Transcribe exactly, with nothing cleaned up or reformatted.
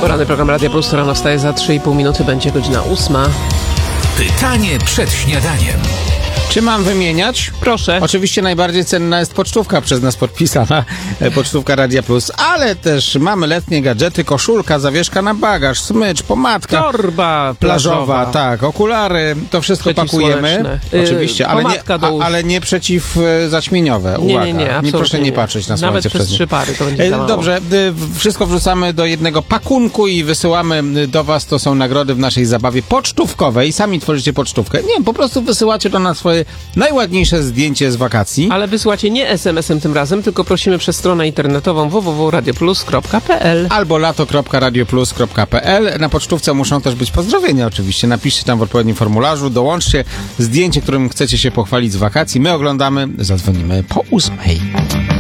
Poranny program Radia Plus rano wstaje za trzy i pół minuty, będzie godzina ósma. Pytanie przed śniadaniem. Czy mam wymieniać? Proszę. Oczywiście najbardziej cenna jest pocztówka przez nas podpisana, pocztówka Radia Plus, ale też mamy letnie gadżety, koszulka, zawieszka na bagaż, smycz, pomadka. Torba plażowa, plażowa. tak, okulary, to wszystko pakujemy. Yy, Oczywiście, ale nie, pomadka do a, ale nie przeciwzaćmieniowe. Nie, Uwaga, nie, nie, absolutnie nie proszę nie nie. patrzeć na Nawet słońce przez przez nie. trzy pary to będzie E, za mało. Dobrze, y, wszystko wrzucamy do jednego pakunku i wysyłamy do was, to są nagrody w naszej zabawie pocztówkowej. Sami tworzycie pocztówkę. Nie, po prostu wysyłacie do nas swoje najładniejsze zdjęcie z wakacji. Ale wysyłacie nie es em esem tym razem, tylko prosimy przez stronę internetową w w w kropka radioplus kropka p l Albo lato kropka radioplus kropka p l. Na pocztówce muszą też być pozdrowienia oczywiście. Napiszcie tam w odpowiednim formularzu, dołączcie zdjęcie, którym chcecie się pochwalić z wakacji. My oglądamy, zadzwonimy po ósmej.